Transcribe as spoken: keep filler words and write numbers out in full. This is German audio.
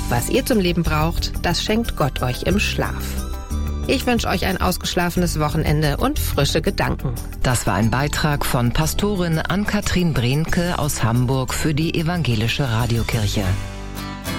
Was ihr zum Leben braucht, das schenkt Gott euch im Schlaf. Ich wünsche euch ein ausgeschlafenes Wochenende und frische Gedanken. Das war ein Beitrag von Pastorin Ann-Kathrin Brehnke aus Hamburg für die Evangelische Radiokirche.